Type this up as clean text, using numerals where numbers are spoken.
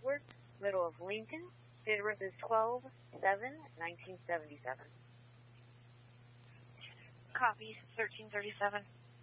Edward, middle of Lincoln. Date of birth is 12/7/1977. Copy, 1337.